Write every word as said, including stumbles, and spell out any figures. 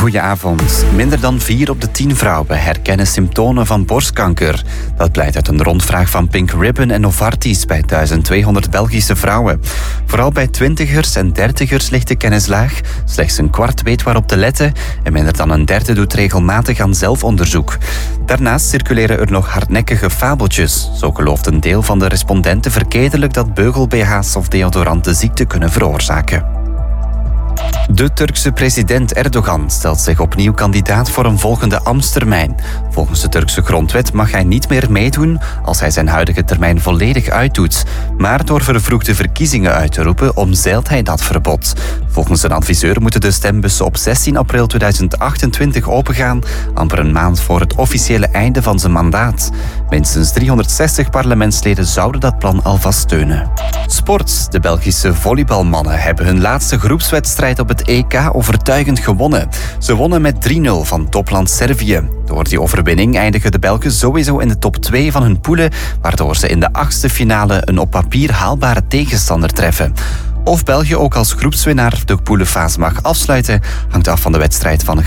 Goedenavond. Minder dan vier op de tien vrouwen herkennen symptomen van borstkanker. Dat blijkt uit een rondvraag van Pink Ribbon en Novartis bij duizend tweehonderd Belgische vrouwen. Vooral bij twintigers en dertigers ligt de kennis laag. Slechts een kwart weet waarop te letten en minder dan een derde doet regelmatig aan zelfonderzoek. Daarnaast circuleren er nog hardnekkige fabeltjes. Zo gelooft een deel van de respondenten verkeerdelijk dat beugel-B H's of deodoranten ziekte kunnen veroorzaken. De Turkse president Erdogan stelt zich opnieuw kandidaat voor een volgende ambtstermijn. Volgens de Turkse grondwet mag hij niet meer meedoen als hij zijn huidige termijn volledig uitdoet. Maar door vervroegde verkiezingen uit te roepen omzeilt hij dat verbod. Volgens een adviseur moeten de stembussen op zestien april tweeduizend achtentwintig opengaan, amper een maand voor het officiële einde van zijn mandaat. Minstens driehonderdzestig parlementsleden zouden dat plan alvast steunen. Sport. De Belgische volleybalmannen hebben hun laatste groepswedstrijd op het E K overtuigend gewonnen. Ze wonnen met drie nul van topland Servië. Door die overwinning eindigen de Belgen sowieso in de top twee van hun poelen, waardoor ze in de achtste finale een op papier haalbare tegenstander treffen. Of België ook als groepswinnaar de poelenfase mag afsluiten, hangt af van de wedstrijd van